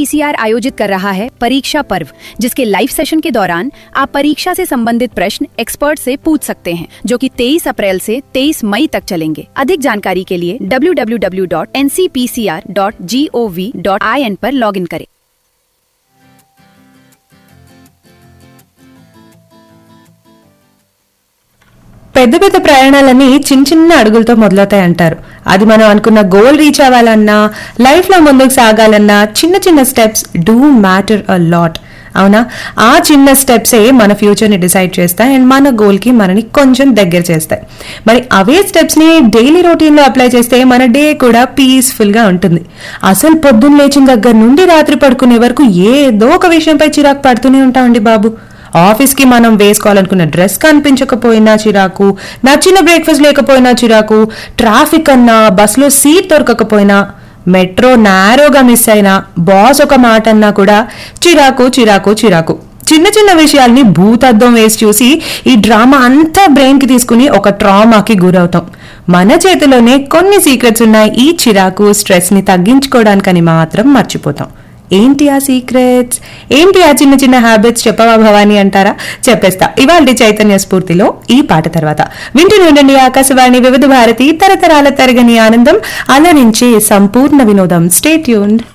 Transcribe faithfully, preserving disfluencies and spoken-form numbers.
NCPCR आयोजित कर रहा है परीक्षा पर्व, जिसके लाइव सेशन के दौरान आप परीक्षा से संबंधित प्रश्न एक्सपर्ट से पूछ सकते हैं, जो कि तेईस अप्रैल से तेईस मई तक चलेंगे। अधिक जानकारी के लिए W W W dot N C P C R dot G O V dot I N पर लॉग इन करें। పెద్ద పెద్ద ప్రయాణాలన్నీ చిన్న చిన్న అడుగులతో మొదలవుతాయి అంటారు. అది మనం అనుకున్న గోల్ రీచ్ అవ్వాలన్నా, లైఫ్ లో ముందుకు సాగాలన్నా చిన్న చిన్న steps do matter a lot. అవునా? ఆ చిన్న స్టెప్సే మన ఫ్యూచర్ ని డిసైడ్ చేస్తాయి అండ్ మన గోల్ కి మనని కొంచెం దగ్గర చేస్తాయి. మరి అవే స్టెప్స్ ని డైలీ రొటీన్ లో అప్లై చేస్తే మన డే కూడా పీస్ఫుల్ గా ఉంటుంది. అసలు పొద్దున్న లేచిన దగ్గర నుండి రాత్రి పడుకునే వరకు ఏదో ఒక విషయంపై చిరాకు పడుతూనే ఉంటామండి బాబు. ఆఫీస్ కి మనం వేసుకోవాలనుకున్న డ్రెస్ కనిపించకపోయినా చిరాకు, నచ్చిన బ్రేక్ఫాస్ట్ లేకపోయినా చిరాకు, ట్రాఫిక్ అన్నా, బస్ లో సీట్ దొరకకపోయినా, మెట్రో నారోగా మిస్ అయినా, బాస్ ఒక మాట అన్నా కూడా చిరాకు చిరాకు చిరాకు. చిన్న చిన్న విషయాల్ని భూతద్దం వేసి చూసి ఈ డ్రామా అంతా బ్రెయిన్ కి తీసుకుని ఒక ట్రామాకి గురవుతాం. మన చేతిలోనే కొన్ని సీక్రెట్స్ ఉన్నాయి ఈ చిరాకు స్ట్రెస్ ని తగ్గించుకోవడానికని మాత్రం మర్చిపోతాం. ఏంటి ఆ సీక్రెట్స్, ఏంటి ఆ చిన్న చిన్న హ్యాబిట్స్ చెప్పవా భవాని అంటారా? చెప్పేస్తా ఇవాళ చైతన్య స్ఫూర్తిలో ఈ పాట తర్వాత. వింటూనే ఉండండి ఆకాశవాణి వివిధ భారతి, తరతరాల తరగని ఆనందం, అలరించే సంపూర్ణ వినోదం. Stay tuned.